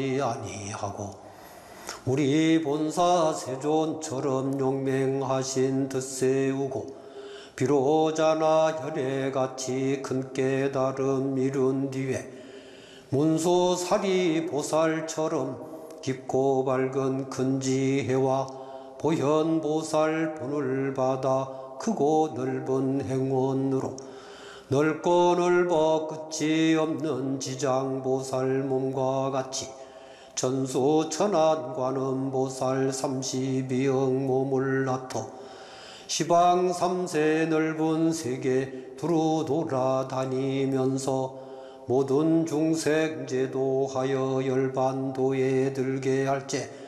아니하고 우리 본사 세존처럼 용맹하신 덧세우고 비로자나 혈애같이 큰 깨달음 이룬 뒤에 문소사리 보살처럼 깊고 밝은 근지혜와 보현보살 본을 받아 크고 넓은 행원으로 넓고 넓어 끝이 없는 지장보살 몸과 같이 천수천안관음보살 32억 몸을 나토 시방 3세 넓은 세계 두루 돌아다니면서 모든 중생 제도하여 열반도에 들게 할제